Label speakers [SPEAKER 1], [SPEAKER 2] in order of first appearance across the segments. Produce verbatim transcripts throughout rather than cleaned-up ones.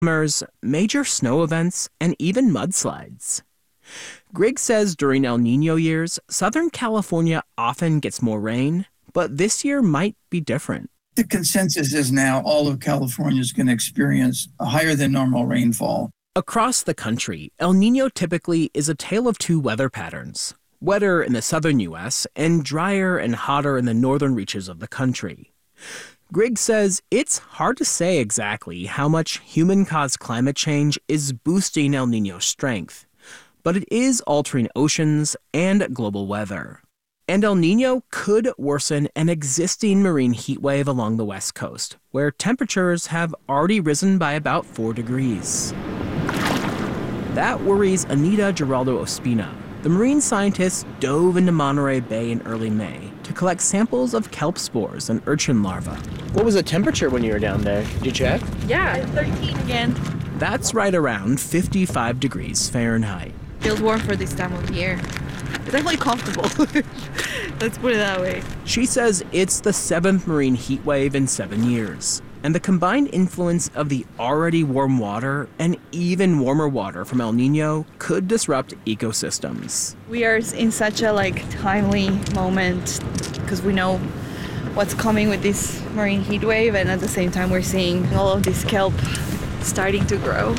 [SPEAKER 1] major snow events, and even mudslides. Griggs says during El Nino years, Southern California often gets more rain, but this year might be different.
[SPEAKER 2] The consensus is now all of California is going to experience a higher than normal rainfall.
[SPEAKER 1] Across the country, El Nino typically is a tale of two weather patterns, wetter in the southern U S and drier and hotter in the northern reaches of the country. Griggs says it's hard to say exactly how much human-caused climate change is boosting El Nino's strength, but it is altering oceans and global weather. And El Nino could worsen an existing marine heat wave along the west coast, where temperatures have already risen by about four degrees. That worries Anita Giraldo Ospina. The marine scientist dove into Monterey Bay in early May to collect samples of kelp spores and urchin larvae. What was the temperature when you were down there? Did you check?
[SPEAKER 3] Yeah, thirteen again.
[SPEAKER 1] That's right around fifty-five degrees Fahrenheit.
[SPEAKER 3] Feels warm for this time of year. It's definitely comfortable. Let's put it that way.
[SPEAKER 1] She says it's the seventh marine heat wave in seven years. And the combined influence of the already warm water and even warmer water from El Nino could disrupt ecosystems.
[SPEAKER 3] We are in such a like timely moment because we know what's coming with this marine heat wave, and at the same time we're seeing all of this kelp starting to grow.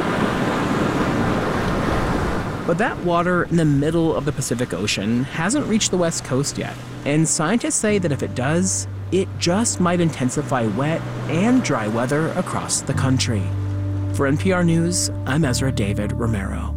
[SPEAKER 1] But that water in the middle of the Pacific Ocean hasn't reached the West Coast yet, and scientists say that if it does, it just might intensify wet and dry weather across the country. For N P R News, I'm Ezra David Romero.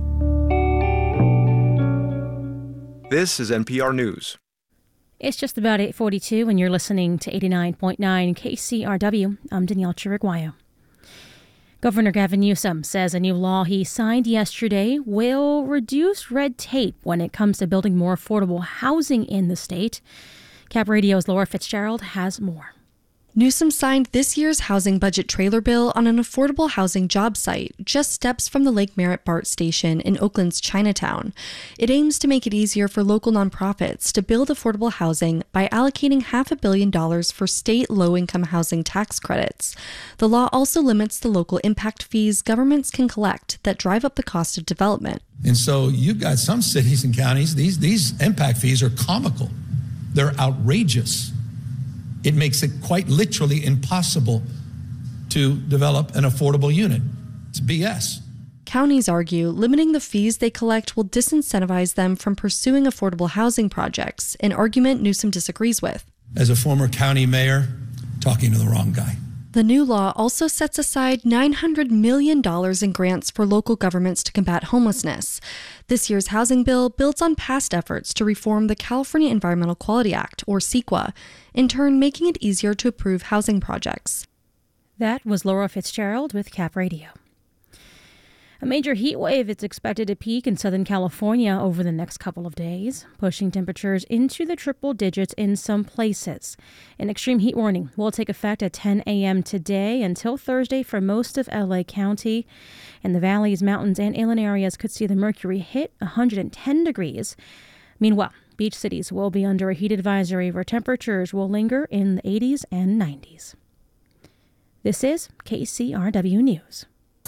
[SPEAKER 4] This is N P R News.
[SPEAKER 5] It's just about eight forty-two and you're listening to eighty-nine point nine K C R W. I'm Danielle Chiriguayo. Governor Gavin Newsom says a new law he signed yesterday will reduce red tape when it comes to building more affordable housing in the state. Cap Radio's Laura Fitzgerald has more.
[SPEAKER 6] Newsom signed this year's housing budget trailer bill on an affordable housing job site just steps from the Lake Merritt BART station in Oakland's Chinatown. It aims to make it easier for local nonprofits to build affordable housing by allocating half a billion dollars for state low-income housing tax credits. The law also limits the local impact fees governments can collect that drive up the cost of development.
[SPEAKER 7] And so you've got some cities and counties, these, these impact fees are comical. They're outrageous. It makes it quite literally impossible to develop an affordable unit. It's B S.
[SPEAKER 6] Counties argue limiting the fees they collect will disincentivize them from pursuing affordable housing projects, an argument Newsom disagrees with.
[SPEAKER 7] As a former county mayor, talking to the wrong guy.
[SPEAKER 6] The new law also sets aside nine hundred million dollars in grants for local governments to combat homelessness. This year's housing bill builds on past efforts to reform the California Environmental Quality Act, or CEQA, in turn making it easier to approve housing projects.
[SPEAKER 5] That was Laura Fitzgerald with Cap Radio. A major heat wave is expected to peak in Southern California over the next couple of days, pushing temperatures into the triple digits in some places. An extreme heat warning will take effect at ten a.m. today until Thursday for most of L A County. And the valleys, mountains, and inland areas could see the mercury hit one hundred ten degrees. Meanwhile, beach cities will be under a heat advisory where temperatures will linger in the eighties and nineties. This is K C R W News.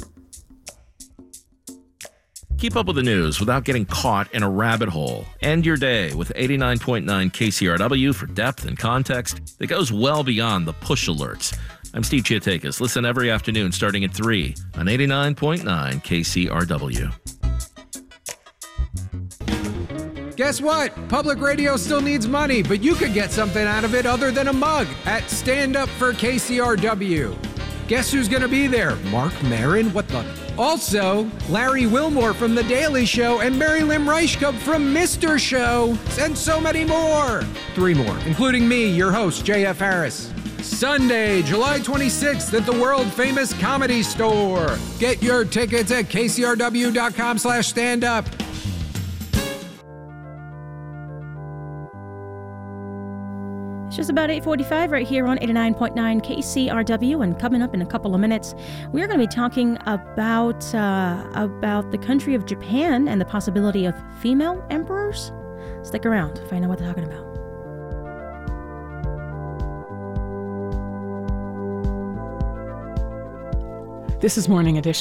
[SPEAKER 8] Keep up with the news without getting caught in a rabbit hole. End your day with eighty-nine point nine K C R W for depth and context that goes well beyond the push alerts. I'm Steve Chiatakis. Listen every afternoon starting at three on eighty-nine point nine K C R W.
[SPEAKER 9] Guess what? Public radio still needs money, but you could get something out of it other than a mug at Stand Up for K C R W. Guess who's going to be there? Mark Maron? What the... Also, Larry Wilmore from The Daily Show and Mary Lim Reichkup from Mister Show, and so many more. Three more, including me, your host, J F Harris. Sunday, July twenty-sixth at the world-famous Comedy Store. Get your tickets at K C R W dot com slash stand up.
[SPEAKER 5] It's just about eight forty-five right here on eighty-nine point nine K C R W, and coming up in a couple of minutes, we're going to be talking about uh, about the country of Japan and the possibility of female emperors. Stick around to find out what they're talking about.
[SPEAKER 10] This is Morning Edition.